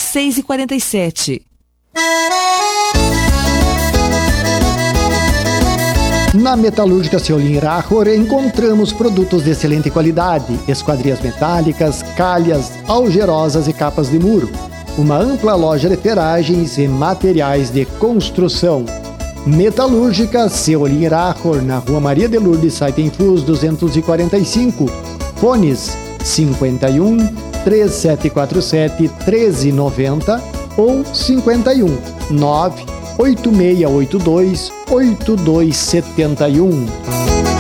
6h47. Na Metalúrgica Ceolin Rachor encontramos produtos de excelente qualidade, esquadrias metálicas, calhas, algerosas e capas de muro. Uma ampla loja de ferragens e materiais de construção. Metalúrgica Ceolin Rachor, na Rua Maria de Lourdes, Saitenfus 245. Fones 51 3747 1390 ou 51 98682 8271.